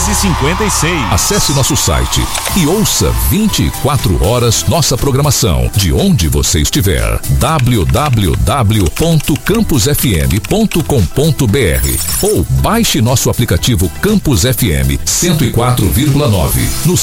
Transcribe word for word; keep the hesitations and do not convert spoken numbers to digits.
e cinquenta e seis. Acesse nosso site e ouça vinte e quatro horas nossa programação de onde você estiver. w w w ponto campus f m ponto com ponto b r ou baixe nosso aplicativo Campus F M cento e quatro vírgula nove no